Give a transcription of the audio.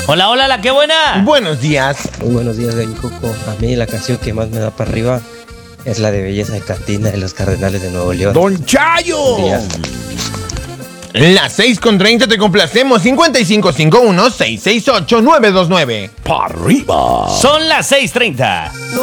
Hola, hola, la que buena. Buenos días. Muy buenos días, Gallo Coco. A mí la canción que más me da para arriba es la de Belleza de Catina de los Cardenales de Nuevo León. ¡Don Chayo! Días. Las 6:30 te complacemos. 5551-668-929. ¡Pa' arriba! Son las 6:30.